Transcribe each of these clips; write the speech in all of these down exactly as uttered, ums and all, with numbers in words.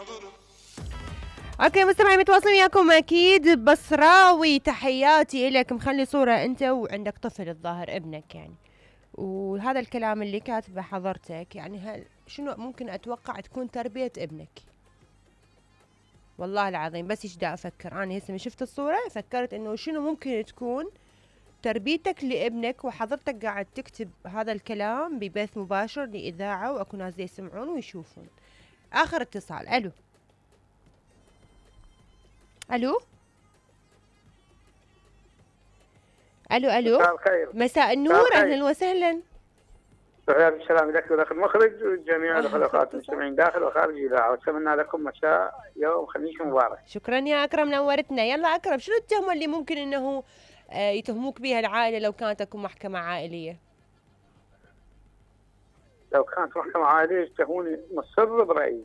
اوكي مستمعين متواصلين وياكم اكيد. بصراوي تحياتي لك، مخلي صورة انت وعندك طفل الظاهر ابنك يعني، وهذا الكلام اللي كاتبه حضرتك يعني هل شنو ممكن اتوقع تكون تربية ابنك؟ والله العظيم بس ايش دا افكر انا هسه من شفت الصورة فكرت انه شنو ممكن تكون تربيتك لابنك، وحضرتك قاعد تكتب هذا الكلام ببث مباشر لإذاعة واكو ناس يسمعون ويشوفون. اخر اتصال. الو الو الو الو مساء الخير. مساء النور، اهلا وسهلا. وعليكم السلام لك ولك المخرج وجميع الاخوات المستمعين داخل وخارج الاذاعه، واتمنى لكم مساء يوم خميس مبارك. شكرا يا اكرم نورتنا. يلا اكرم، شنو التهمه اللي ممكن انه آه يتهموك بها العائله لو كانت اكو محكمه عائليه؟ لو كانت محكمه عائليه يتهموني مصر برايي.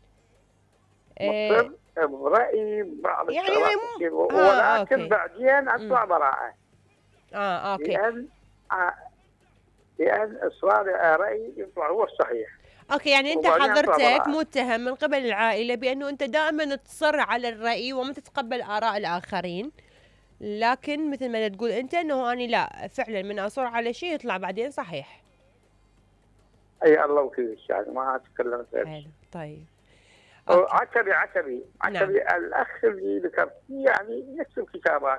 مصر آه برايي بعض يعني الشغلات تصير آه ولكن بعدين اطلع براءه. اه اوكي. لان آه لان اصرار رايي يطلع هو الصحيح. اوكي يعني انت حضرتك متهم من قبل العائله بانه انت دائما تصر على الراي وما تتقبل اراء الاخرين، لكن مثل ما تقول انت انه اني لا فعلا من اصر على شيء يطلع بعدين صحيح. اي الله وكيل الشاهد ما اتكلم غير. حلو طيب. عتبي عتبي عتبي نعم. الاخ اللي ذكرت يعني يكتب كتابات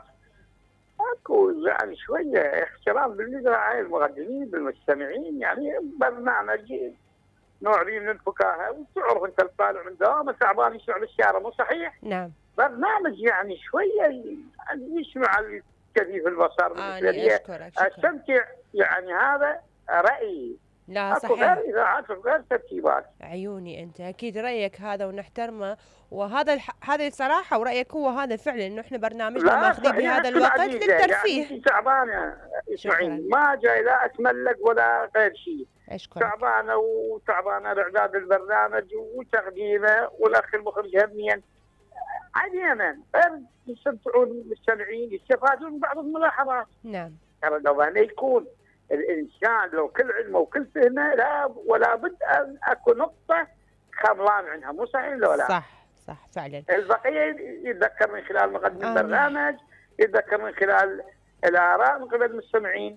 اكو يعني شويه احترام بالمذيعين المقدمين بالمستمعين، يعني برنامج نوع من الفكاهه، وتعرف انت الطالع من دوامه تعبان يسمع بالسياره مو صحيح؟ نعم. برنامج يعني شويه يعني يسمع الكثيف البصر بالنسبه لي استمتع، يعني هذا رايي. لا صحيح. غير اذاعات وغير ترتيبات. عيوني انت اكيد رايك هذا ونحترمه، وهذا الح... هذه الصراحه ورايك هو هذا فعلا انه احنا برنامجنا ماخذين بهذا الوقت للترفيه. يعني تعبانه اسمعين ما جاي لا اتملق ولا غير شيء. اشكرك. تعبانه وتعبانه اعداد البرنامج وتقديمه والاخ المخرج هميا عديما غير يستمتعون المستمعين يستفادون من بعض الملاحظات. نعم. ترى لو أن يكون الانسان لو كل علمه وكل فهمه لا ولا بد ان اكو نقطه خملان عنها مو صحيح لو لا؟ صح صح فعلا. البقيه يتذكر من خلال مقدم البرنامج، يتذكر من خلال الاراء من قبل المستمعين.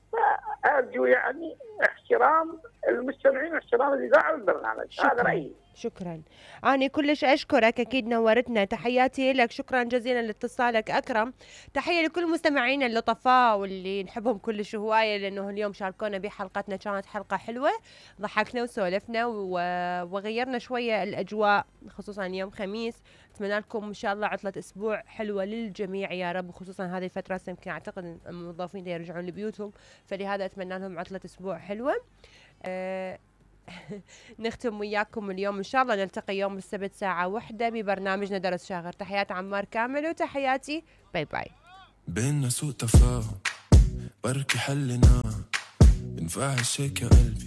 فارجو يعني احترام المستمعين واحترام الاذاعه والبرنامج. هذا رايي. شكرا. أنا كلش أشكرك أكيد نورتنا. تحياتي لك، شكرا جزيلا لاتصالك أكرم. تحية لكل مستمعينا اللطفاء واللي نحبهم كلش هواية لأنه اليوم شاركونا بحلقتنا، كانت حلقة حلوة ضحكنا وسولفنا وغيرنا شوية الأجواء خصوصا يوم خميس. أتمنى لكم إن شاء الله عطلة أسبوع حلوة للجميع يا رب، وخصوصا هذه الفترة يمكن أعتقد الموظفين يرجعون لبيوتهم، فلهذا أتمنى لهم عطلة أسبوع حلوة. أه نختم وياكم اليوم إن شاء الله، نلتقي يوم السبت ساعة واحدة ببرنامجنا درس شاغر. تحيات عمار كامل وتحياتي باي باي. بيننا سوء تفاهم بركي حلنا بنفع هالشي كقلبي.